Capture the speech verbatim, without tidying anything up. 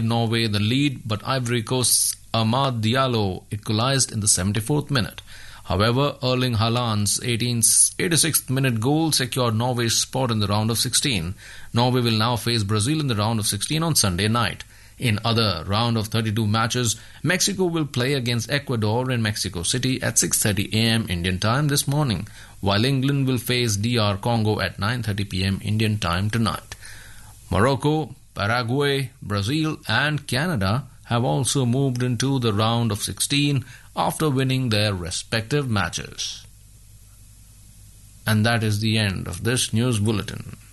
Norway the lead, but Ivory Coast's Amad Diallo equalized in the seventy-fourth minute. However, Erling Haaland's eighty-sixth minute goal secured Norway's spot in the round of sixteen. Norway will now face Brazil in the round of sixteen on Sunday night. In other round of thirty-two matches, Mexico will play against Ecuador in Mexico City at six thirty a m Indian time this morning, while England will face D R Congo at nine thirty p m Indian time tonight. Morocco, Paraguay, Brazil and Canada have also moved into the round of sixteen after winning their respective matches. And that is the end of this news bulletin.